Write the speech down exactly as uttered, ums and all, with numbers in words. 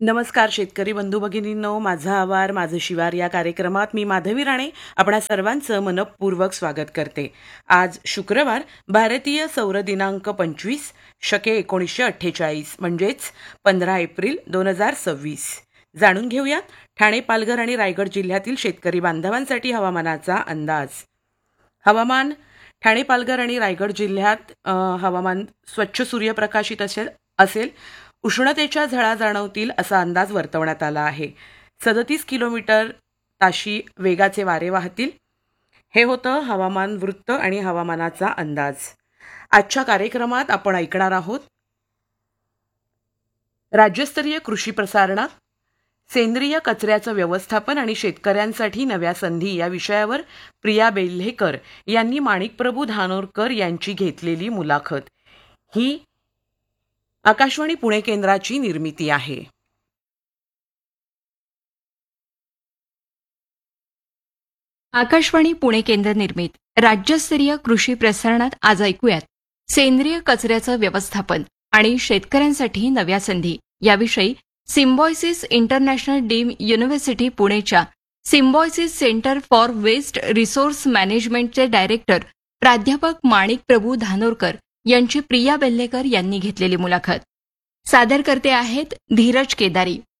नमस्कार शेतकरी बंधू भगिनींनो, माझा आवार माझं शिवार या कार्यक्रमात मी माधवी राणे आपणा सर्वांचं मनपूर्वक स्वागत करते. आज शुक्रवार, भारतीय सौर दिनांक पंचवीस शके एकोणीसशे अठ्ठेचाळीस म्हणजेच पंधरा एप्रिल दोन हजार सव्वीस. जाणून घेऊयात ठाणे, पालघर आणि रायगड जिल्ह्यातील शेतकरी बांधवांसाठी हवामानाचा अंदाज. हवामान. ठाणे, पालघर आणि रायगड जिल्ह्यात अ, हवामान स्वच्छ सूर्यप्रकाशित असेल असेल उष्णतेच्या झळा जाणवतील असा अंदाज वर्तवण्यात आला आहे. सदतीस किलोमीटर ताशी वेगाचे वारे वाहतील. हे होतं हवामान वृत्त आणि हवामानाचा अंदाज. आजच्या कार्यक्रमात आपण ऐकणार आहोत राज्यस्तरीय कृषी प्रसारणा, सेंद्रिय कचऱ्याचं व्यवस्थापन आणि शेतकऱ्यांसाठी नव्या संधी या विषयावर प्रिया बेल्हेकर यांनी माणिकप्रभू धानोरकर यांची घेतलेली मुलाखत. ही आकाशवाणी पुणे केंद्राची निर्मिती आहे. आकाशवाणी पुणे केंद्र निर्मित राज्यस्तरीय कृषी प्रसारणात आज ऐकूयात सेंद्रिय कचऱ्याचं व्यवस्थापन आणि शेतकऱ्यांसाठी नव्या संधी याविषयी Symbiosis international dim university पुणेच्या Symbiosis centre for waste resource मॅनेजमेंटचे director प्राध्यापक माणिकप्रभू धानोरकर यांची प्रिया बेल्हेकर यांनी घेतलेली मुलाखत. सादर करते आहेत धीरज केदारी.